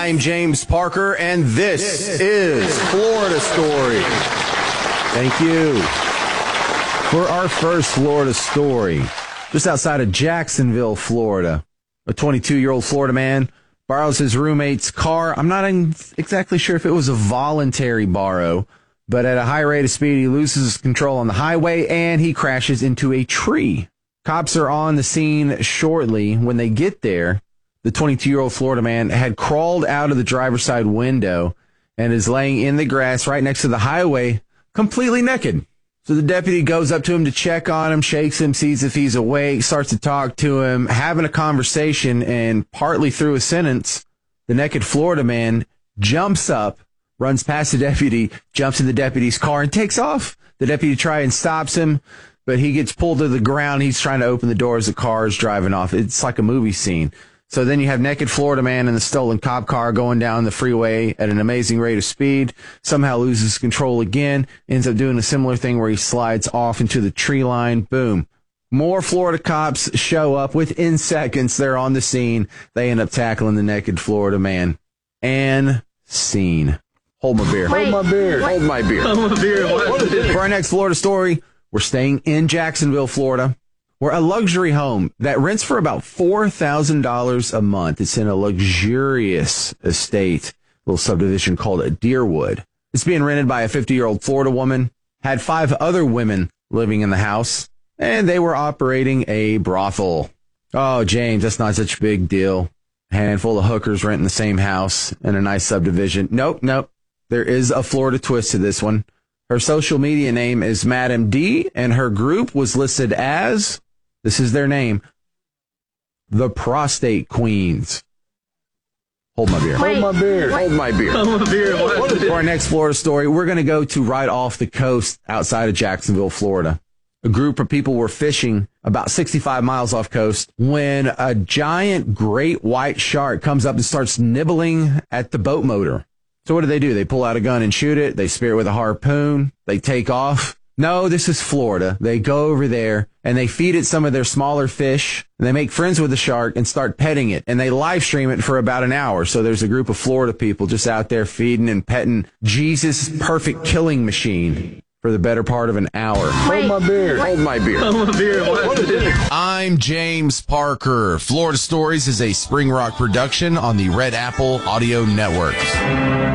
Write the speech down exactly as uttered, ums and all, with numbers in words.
I'm James Parker, and this is Florida Story. Thank you. For our first Florida story, just outside of Jacksonville, Florida, a twenty-two-year-old Florida man borrows his roommate's car. I'm not exactly sure if it was a voluntary borrow, but at a high rate of speed, he loses control on the highway, and he crashes into a tree. Cops are on the scene shortly. When they get there, the twenty-two-year-old Florida man had crawled out of the driver's side window and is laying in the grass right next to the highway, completely naked. So the deputy goes up to him to check on him, shakes him, sees if he's awake, starts to talk to him, having a conversation, and partly through a sentence, the naked Florida man jumps up, runs past the deputy, jumps in the deputy's car, and takes off. The deputy tries and stops him, but he gets pulled to the ground. He's trying to open the door as the car is driving off. It's like a movie scene. So then you have naked Florida man in the stolen cop car going down the freeway at an amazing rate of speed, somehow loses control again, ends up doing a similar thing where he slides off into the tree line. Boom. More Florida cops show up. Within seconds, they're on the scene. They end up tackling the naked Florida man. And scene. Hold my beer. Wait, Hold my beer. What? Hold my beer. Hold my beer. What? For our next Florida story, we're staying in Jacksonville, Florida, where a luxury home that rents for about four thousand dollars a month. It's in a luxurious estate, little subdivision called Deerwood. It's being rented by a fifty-year-old Florida woman, had five other women living in the house, and they were operating a brothel. Oh, James, that's not such a big deal. A handful of hookers renting the same house in a nice subdivision. Nope, nope. There is a Florida twist to this one. Her social media name is Madam D, and her group was listed as, this is their name, the Prostate Queens. Hold my beer. Wait, Hold my beer. what? Hold my beer. Hold my beer. What? For our next Florida story, we're going to go to right off the coast outside of Jacksonville, Florida. A group of people were fishing about sixty-five miles off coast when a giant great white shark comes up and starts nibbling at the boat motor. So what do they do? They pull out a gun and shoot it. They spear it with a harpoon. They take off. No, this is Florida. They go over there and they feed it some of their smaller fish. And they make friends with the shark and start petting it. And they live stream it for about an hour. So there's a group of Florida people just out there feeding and petting Jesus' perfect killing machine for the better part of an hour. Wait, Hold my beer. what? Hold my beer. Hold my beer. What? I'm James Parker. Florida Stories is a Spring Rock production on the Red Apple Audio Network.